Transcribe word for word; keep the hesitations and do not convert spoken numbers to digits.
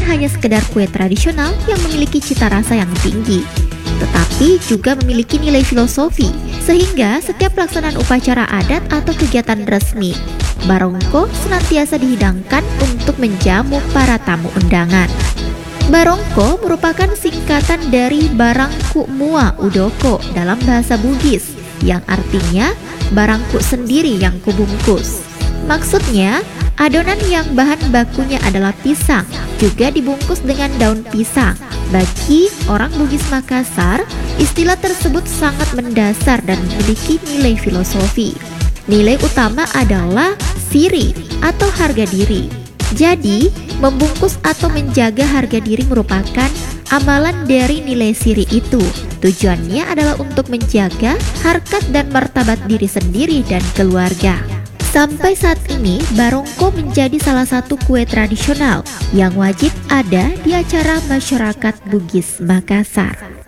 hanya sekedar kue tradisional yang memiliki cita rasa yang tinggi, tetapi juga memiliki nilai filosofi, sehingga setiap pelaksanaan upacara adat atau kegiatan resmi, barongko senantiasa dihidangkan untuk menjamu para tamu undangan. Barongko merupakan singkatan dari Barangku Mua Udoko dalam bahasa Bugis, yang artinya barangku sendiri yang kubungkus. Maksudnya, adonan yang bahan bakunya adalah pisang, juga dibungkus dengan daun pisang. Bagi orang Bugis Makassar, istilah tersebut sangat mendasar dan memiliki nilai filosofi. Nilai utama adalah siri atau harga diri. Jadi, membungkus atau menjaga harga diri merupakan amalan dari nilai siri itu. Tujuannya adalah untuk menjaga harkat dan martabat diri sendiri dan keluarga. Sampai saat ini, barongko menjadi salah satu kue tradisional yang wajib ada di acara masyarakat Bugis Makassar.